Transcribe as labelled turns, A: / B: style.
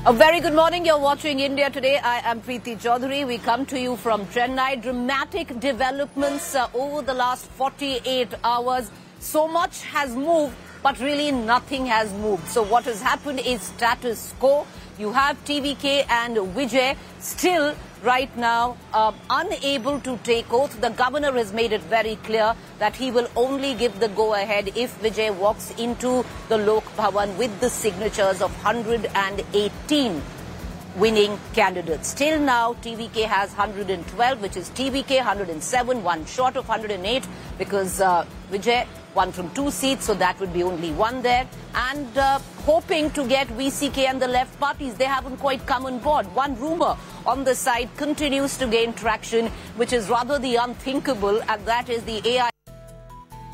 A: A very good morning. You're watching India Today. I am Preeti Chaudhary. We come to you from Chennai. Dramatic developments over the last 48 hours. So much has moved, but really nothing has moved. So what has happened is status quo. You have TVK and Vijay still right now unable to take oath. The governor has made it very clear that he will only give the go-ahead if Vijay walks into the Lok Bhavan with the signatures of 118 winning candidates. Till now, TVK has 112, which is TVK 107, one short of 108, because Vijay won from 2 seats, so that would be only one there. And hoping to get VCK and the left parties, they haven't quite come on board. One rumor on the side continues to gain traction, which is rather the unthinkable, and that is the AI